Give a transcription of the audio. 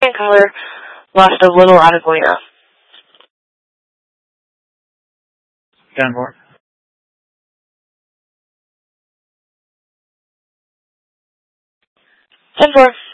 and color, lost a little out of Galena. 10-4. 10-4.